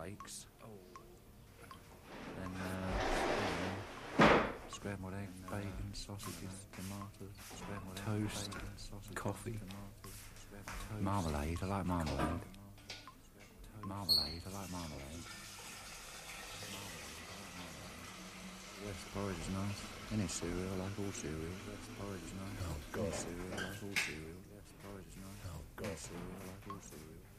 pancakes. Then scrambled egg, bacon, sausages, tomatoes, toast, coffee, marmalade. I like marmalade. Marmalade. I like marmalade. West porridge is nice. Any cereal, I like all cereal. West porridge is nice. Any cereal, I like all cereal. West porridge is nice. Any cereal, I like all cereal.